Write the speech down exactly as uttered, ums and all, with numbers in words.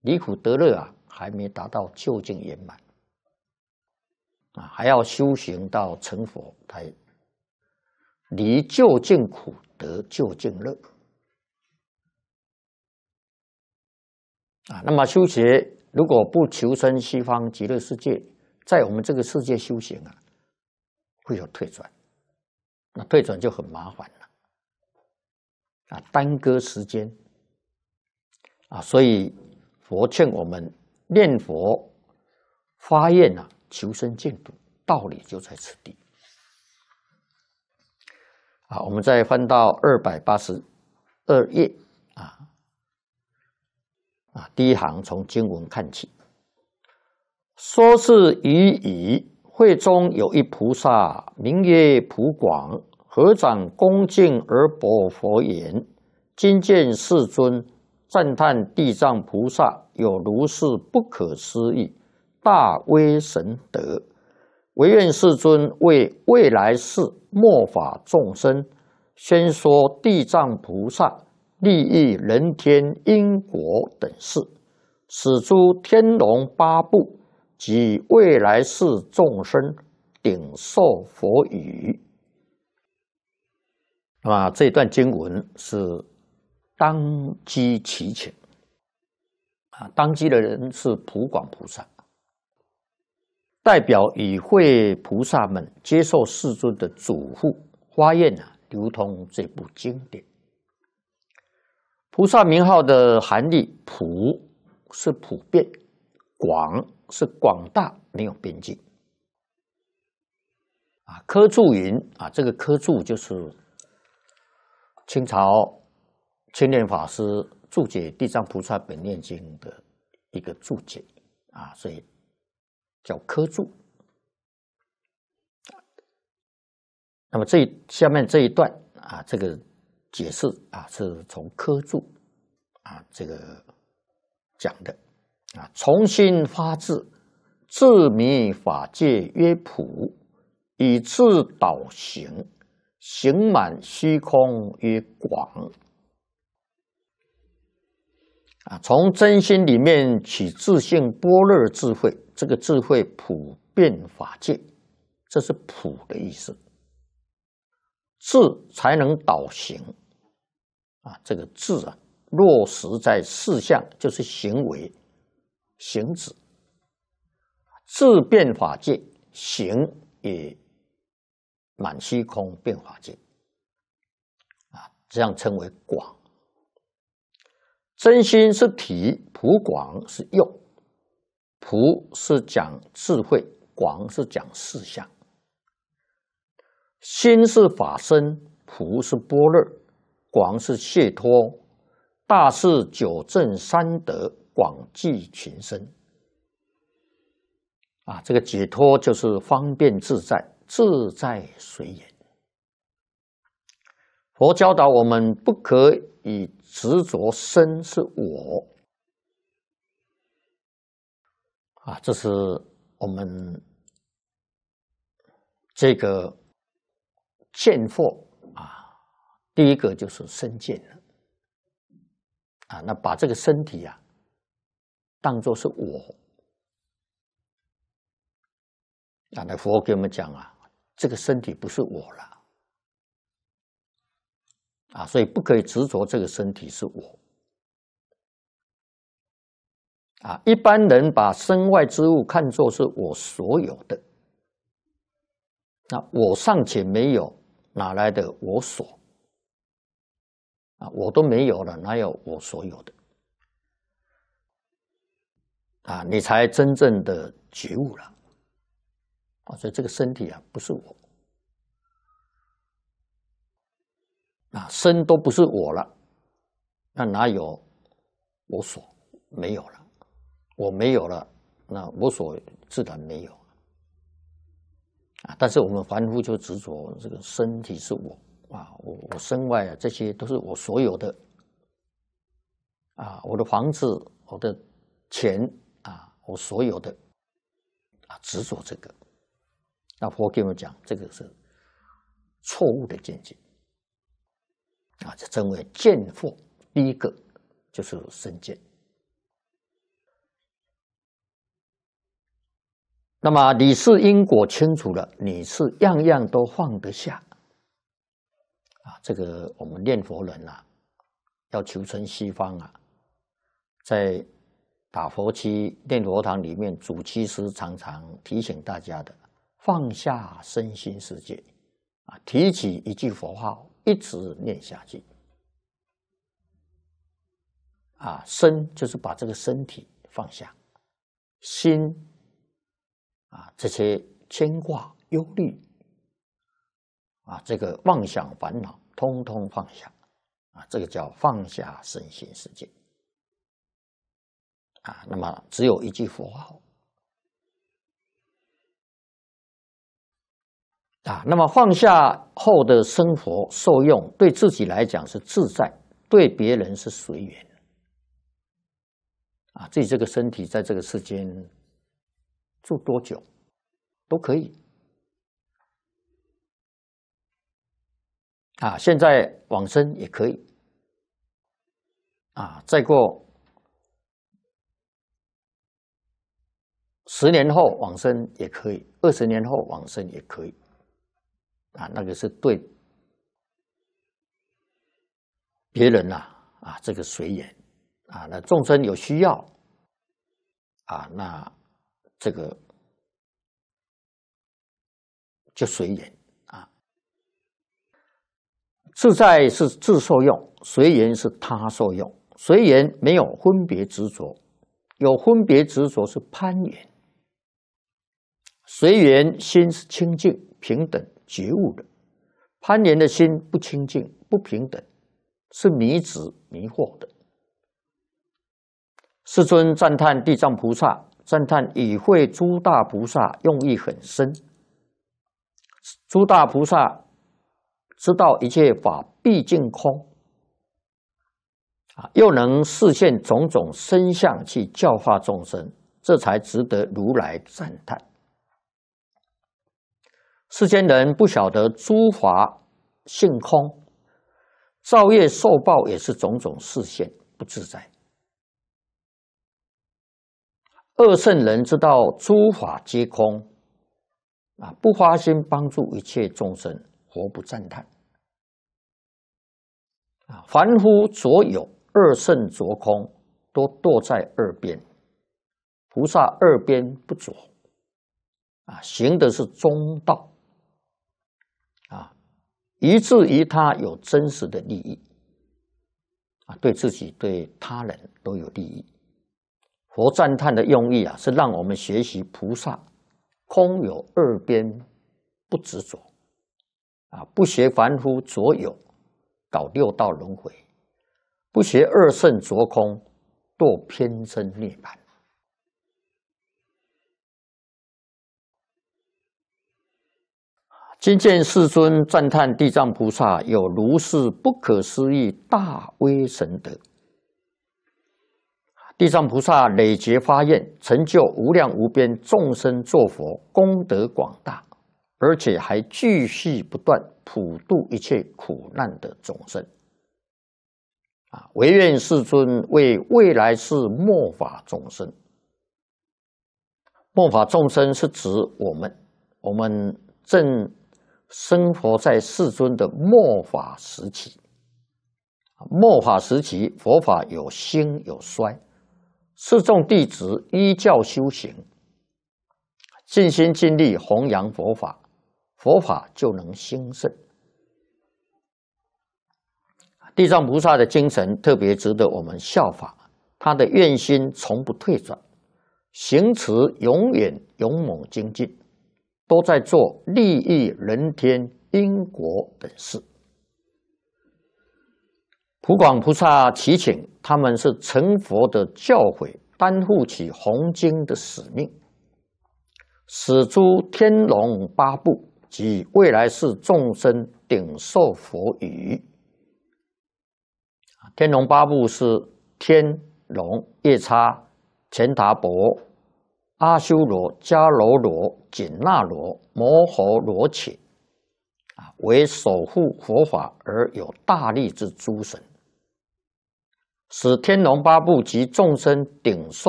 离苦得乐啊，还没达到究竟圆满啊，还要修行到成佛，才离究竟苦得究竟乐啊。那么修学如果不求生西方极乐世界，在我们这个世界修行啊，会有退转，那退转就很麻烦了啊，耽搁时间啊，所以佛劝我们念佛发愿啊，求生净土，道理就在此地啊。我们再翻到二百八十二页啊啊，第一行从经文看起，说是于以会中有一菩萨，名曰普广，合掌恭敬而薄佛言：今见世尊，赞叹地藏菩萨有如是不可思议大威神德，唯愿世尊为未来世末法众生宣说地藏菩萨利益人天因果等事，使诸天龙八部及未来世众生顶受佛语。那么这段经文是当机祈请啊，当机的人是普广菩萨，代表与会菩萨们接受世尊的嘱咐发愿啊，流通这部经典。菩萨名号的含义，普是普遍，广是广大，没有边际。啊，科注云啊，这个科注就是清朝青莲法师注解《地藏菩萨本愿经》的一个注解啊，所以叫科注。那么这下面这一段啊，这个解释啊，是从科注啊这个讲的啊，从心发自，自迷法界曰普，以自导行，行满虚空曰广。啊，从真心里面起自性般若智慧，这个智慧普遍法界，这是普的意思。智才能导行啊，这个智啊，落实在事项，就是行为、行止。智变法界，行也满虚空变法界啊，这样称为广。真心是体，普广是用。普是讲智慧，广是讲事项。心是法身，普是般若，广是解脱。大是九正三德，广济群生。啊，这个解脱就是方便自在，自在随缘。佛教导我们不可以执着身是我啊，这是我们这个见惑啊，第一个就是身见了啊，那把这个身体啊当作是我啊，那佛给我们讲啊，这个身体不是我了啊，所以不可以执着这个身体是我啊。一般人把身外之物看作是我所有的，那我尚且没有，哪来的我所啊？我都没有了，哪有我所有的啊？你才真正的觉悟了啊！所以这个身体啊，不是我啊，身都不是我了，那哪有我所？没有了，我没有了，那我所自然没有啊。但是我们凡夫就执着这个身体是我啊，我我身外啊，这些都是我所有的啊，我的房子，我的钱啊，我所有的啊，执着这个。那佛给我们讲，这个是错误的见解啊，这称为见惑。第一个就是身见那么你是因果清楚了，你是样样都放得下啊。这个我们念佛人啊，要求成西方啊，在打佛七念佛堂里面，主七师常常提醒大家的，放下身心世界啊，提起一句佛号，一直念下去啊。身就是把这个身体放下，心啊，这些牵挂、忧虑啊，这个妄想、烦恼，通通放下啊，这个叫放下身心世界啊。那么只有一句佛号啊。那么放下后的生活受用，对自己来讲是自在，对别人是随缘啊。自己这个身体在这个世间住多久都可以啊，现在往生也可以啊，再过十年后往生也可以，二十年后往生也可以啊，那个是对别人呐 啊, 啊，这个随缘啊，那众生有需要啊，那这个就随缘啊。自在是自受用，随缘是他受用。随缘没有分别执着，有分别执着是攀缘。随缘心是清净、平等、觉悟的，攀缘的心不清净、不平等，是迷执、迷惑的。世尊赞叹地藏菩萨，赞叹与会诸大菩萨用意很深。诸大菩萨知道一切法毕竟空，啊，又能示现种种身相去教化众生，这才值得如来赞叹。世间人不晓得诸法性空，造业受报也是种种示现，不自在。二圣人知道诸法皆空，啊，不发心帮助一切众生，活不赞叹。啊，凡夫着有，二圣着空，都堕在二边。菩萨二边不着，啊，行的是中道。啊，一致于他有真实的利益，啊，对自己对他人都有利益。佛赞叹的用意啊，是让我们学习菩萨空有二边不执着，啊，不学凡夫着有搞六道轮回，不学二圣着空堕偏真涅槃。今见世尊赞叹地藏菩萨有如是不可思议大威神德。地藏菩萨累劫发愿，成就无量无边众生作佛，功德广大，而且还继续不断普度一切苦难的众生。啊，唯愿世尊为未来世末法众生。末法众生是指我们，我们正生活在世尊的末法时期。末法时期，佛法有兴有衰，世众弟子依教修行，尽心尽力弘扬佛法，佛法就能兴盛。地藏菩萨的精神特别值得我们效法，他的愿心从不退转，行持永远勇猛精进，都在做利益人天因果等事。普广菩萨祈请，他们是成佛的教诲，担负起弘经的使命，使诸天龙八部及未来世众生顶受佛语。天龙八部是天龙、夜叉、乾闼婆、阿修罗、迦楼罗、紧那罗、摩诃罗伽，啊，为守护佛法而有大力之诸神，使天龙八部及众生顶受